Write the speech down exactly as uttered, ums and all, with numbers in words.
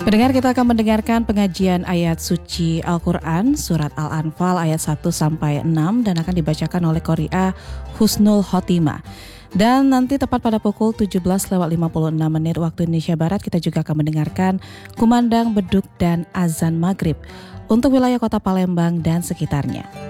Pendengar, kita akan mendengarkan pengajian ayat suci Al-Quran surat Al-Anfal ayat satu sampai enam dan akan dibacakan oleh Qori'ah Husnul Khotimah. Dan nanti tepat pada pukul tujuh belas lewat lima puluh enam menit waktu Indonesia Barat kita juga akan mendengarkan kumandang beduk dan azan maghrib untuk wilayah kota Palembang dan sekitarnya.